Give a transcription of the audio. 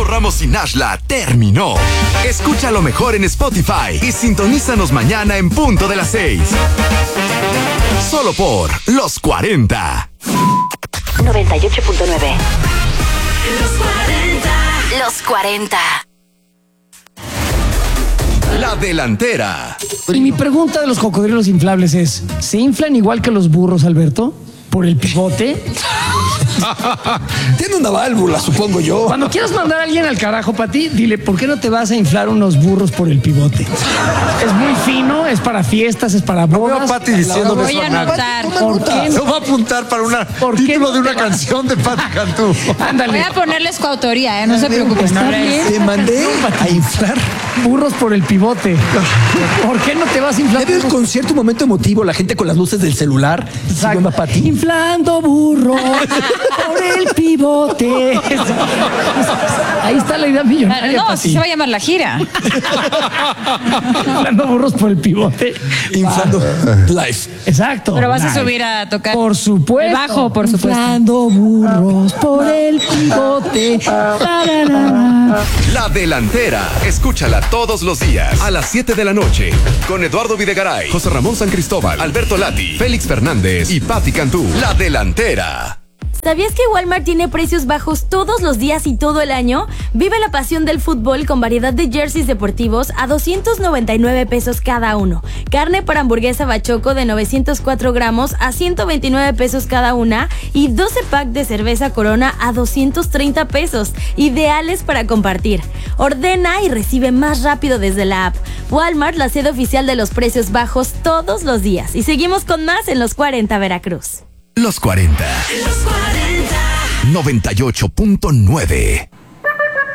Ramos y Nashla terminó. Escucha lo mejor en Spotify y sintonízanos mañana en punto de las 6. Solo por Los 40. 98.9. Los 40. Los 40. La delantera. Y mi pregunta de los cocodrilos inflables es, ¿se inflan igual que los burros, Alberto? ¿Por el pivote? Tiene una válvula, supongo yo. Cuando quieras mandar a alguien al carajo, Pati, dile, ¿por qué no te vas a inflar unos burros por el pivote? Es muy fino, es para fiestas, es para bodas. Veo a Pati diciéndole Voy eso a a nadie. anotar. ¿Por qué Se no? va a apuntar para un ¿Por qué título no de una te vas? canción de Pati Cantú. Voy Ándale. a ponerles coautoría, no se preocupen. Está bien. Te mandé a inflar. Burros por el pivote. ¿Por qué no te vas a inflar? ¿Ya vio el concierto, un momento emotivo, la gente con las luces del celular? Se llama Pati. Inflando burros por el pivote. Ahí está la idea millonaria, No, Pati. así se va a llamar la gira. Inflando burros por el pivote. Inflando live. Exacto. Pero vas a Nice. subir a tocar. Por supuesto. El bajo, por supuesto. Inflando burros por el pivote. Tararara. La delantera. Escúchala todos los días a las 7 de la noche con Eduardo Videgaray, José Ramón San Cristóbal, Alberto Lati, Félix Fernández y Pati Cantú. La delantera. ¿Sabías que Walmart tiene precios bajos todos los días y todo el año? Vive la pasión del fútbol con variedad de jerseys deportivos a 299 pesos cada uno. Carne para hamburguesa bachoco de 904 gramos a 129 pesos cada una. Y 12 pack de cerveza Corona a 230 pesos. Ideales para compartir. Ordena y recibe más rápido desde la app. Walmart, la sede oficial de los precios bajos todos los días. Y seguimos con más en Los 40 Veracruz. Los 40. Los 40. 98.9.